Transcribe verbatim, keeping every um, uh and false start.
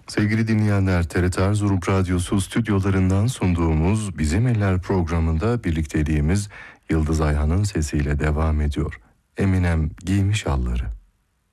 Sevgili dinleyenler, T R T Erzurum Radyosu stüdyolarından sunduğumuz Bizim Eller programında birlikteliğimiz Yıldız Ayhan'ın sesiyle devam ediyor. Eminem giymiş alları.